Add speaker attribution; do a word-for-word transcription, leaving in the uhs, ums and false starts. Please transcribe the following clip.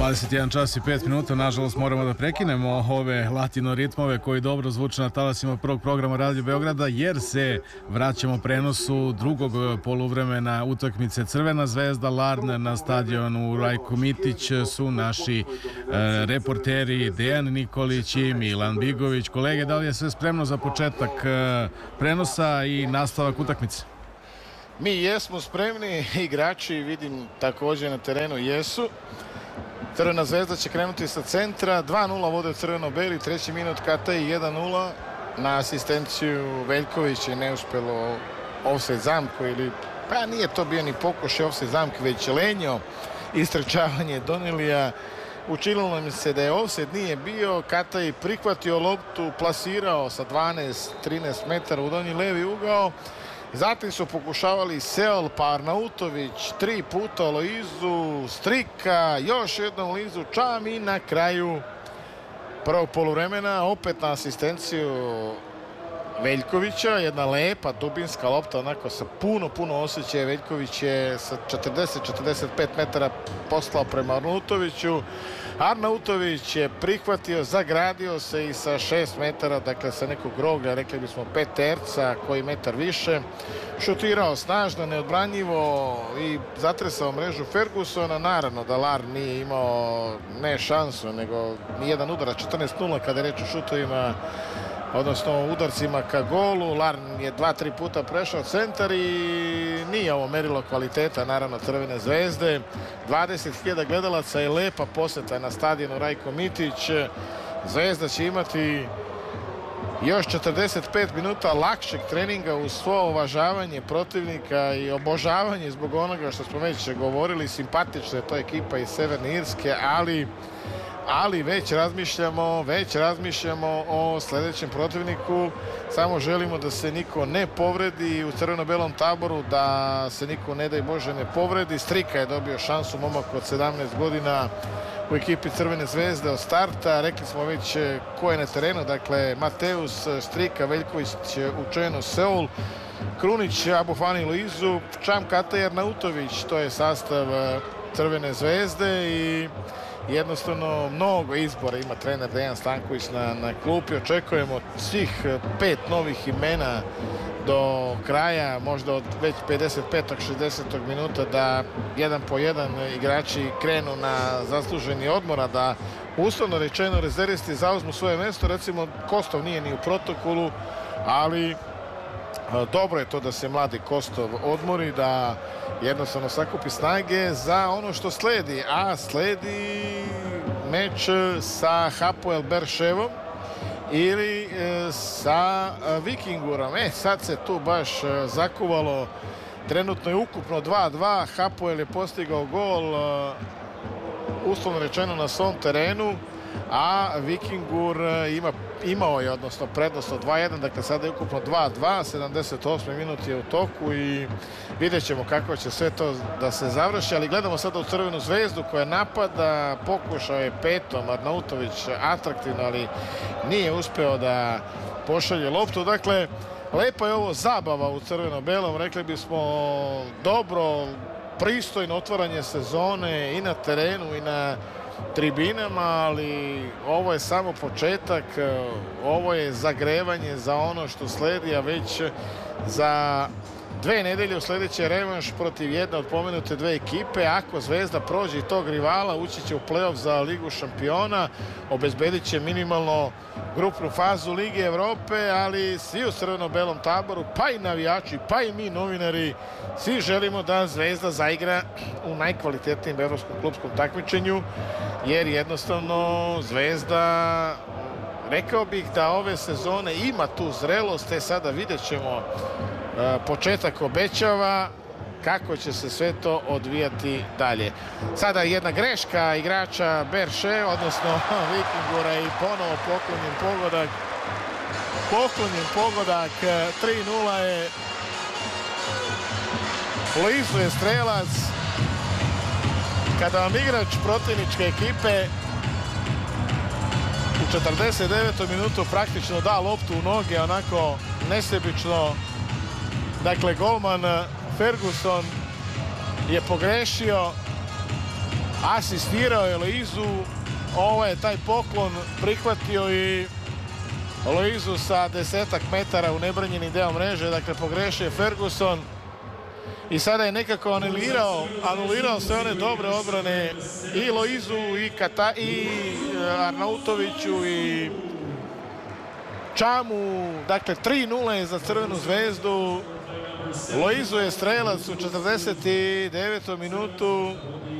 Speaker 1: dvadeset jedan čas i pet minuta, nažalost moramo da prekinemo ove latino ritmove koji dobro zvuče na talasima prvog programa Radio Beograda, jer se vraćamo prenosu drugog poluvremena utakmice Crvena zvezda Larn na stadionu Rajko Mitić. Su naši e, reporteri Dejan Nikolić i Milan Bigović. Kolege, da li je sve spremno za početak e, prenosa i nastavak utakmice?
Speaker 2: Mi jesmo spremni, igrači vidim također na terenu jesu. Crvena zvezda će krenuti sa centra, dva nula vode crveno-beli, treći minut Katej jedan nula na asistenciju Veljkovića i neuspjelo ofsajd zamku, ili pa nije to bio ni pokušaj ofsajd zamke, već lenjo istrčavanje Donelija. Učinilo mi se da je ofsajd, nije bio. Katej prihvatio loptu, plasirao sa dvanaest trinaest metara u donji levi ugao. Zatim su pokušavali Seol, pa Arnautović, tri puta Aloizu, Strika, još jednom Lizu Čam i na kraju prvog poluvremena opet na asistenciju Veljkovića. Jedna lepa dubinska lopta, onako sa puno, puno osjećaja. Veljković je sa četrdeset četrdeset pet metara poslao prema Arnautoviću. Arnautović je prihvatio, zagradio se i sa šest metara, dakle sa nekog groblja, rekli bismo peterca, koji metar više, šutirao snažno, neodbranjivo i zatresao mrežu Fergusona. Naravno da Larn nije imao ne šansu, nego nijedan udarac, četrnaest nula kada je reč o šutovima, odnosno udarcima ka golu. Larn je dva, tri puta prešao centar i nije ovo merilo kvaliteta, naravno, Crvene zvezde. dvadeset hiljada gledalaca je lepa poseta na stadionu Rajko Mitić. Zvezda će imati još četrdeset pet minuta lakšeg treninga uz svo uvažavanje protivnika i obožavanje zbog onoga što smo već govorili. Simpatična je to ekipa iz Severne Irske, ali ali već razmišljamo, već razmišljamo o sljedećem protivniku. Samo želimo da se niko ne povredi u crveno-belom taboru, da se niko, ne daj Bože, ne povredi. Strika je dobio šansu, momak od sedamnaest godina u ekipi Crvene zvezde od starta. Rekli smo već ko je na terenu, dakle Mateus, Strika, Veljković, Učeno, Seul, Krunić, Abufani, Luizu, Čam, Katej, Arnautović. To je sastav Crvene zvezde i jednostavno mnogo izbora ima trener Dejan Stanković na, na klupi. Očekujemo svih pet novih imena do kraja, možda od već pedeset petog šezdesetog minuta, da jedan po jedan igrači krenu na zasluženi odmor, a da uslovno rečeno rezervisti zauzmu svoje mjesto. Recimo Kostov nije ni u protokolu, ali dobro je to da se mladi Kostov odmori, da jednostavno sakupi snage za ono što sledi, a sledi meč sa Hapoel Berševom ili e, sa Vikingurom. E, sad se tu baš e, zakuvalo. Trenutno je ukupno dva dva. Hapoel je postigao gol, e, uslovno rečeno, na svom terenu, a Vikingur ima, imao je, odnosno, prednost od dva jedan, dakle sada je ukupno dva dva, sedamdeset osmi minut je u toku i vidjet ćemo kako će sve to da se završi, ali gledamo sada u Crvenu zvezdu koja napada. Pokušao je petom Arnautović atraktivno, ali nije uspeo da pošalje loptu. Dakle, lepa je ovo zabava u crveno-belom, rekli bismo dobro, pristojno otvaranje sezone i na terenu i na tribinama, ali ovo je samo početak, ovo je zagrevanje za ono što sledi, a već za dve nedelje u sljedeći revanš protiv jedne od pomenute dve ekipe. Ako Zvezda prođe i tog rivala, ući će u play-off za Ligu šampiona, obezbedit će minimalno grupnu fazu Lige Evrope, ali svi u crveno-belom taboru, pa i navijači, pa i mi novinari, svi želimo da Zvezda zaigra u najkvalitetnijem evropskom klupskom takmičenju, jer jednostavno Zvezda, rekao bih da ove sezone ima tu zrelost. E sada vidjet ćemo, početak obećava, kako će se sve to odvijati dalje. Sada jedna greška igrača Berše, odnosno Vikingura, i ponovo poklonjen pogodak. Poklonjen pogodak, tri nula je. Luizu je strelac. Kada vam igrač protivničke ekipe u četrdeset devetoj minutu praktično da loptu u noge, onako nesebično, dakle golman Ferguson je pogrešio, asistirao je Loizu. Ovo je taj poklon prihvatio i Loizu sa desetak metara u nebranjeni deo mreže, dakle pogrešio je Ferguson i sada je nekako anulirao, anulirao sve one dobre odbrane i Loizu i, Kata, i Arnautoviću i Čamu, dakle tri nula je za Crvenu zvezdu. Loizu je strelac u četrdeset devetoj minutu